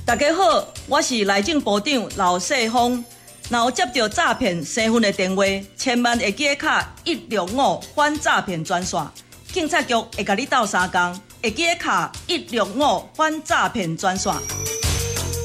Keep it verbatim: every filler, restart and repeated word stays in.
大家好，我是内政部长刘世峰。若有接到诈骗身份的电话，千万会记得卡一六五反诈骗专线，警察局会甲你斗相共，会记得卡一六五反诈骗专线。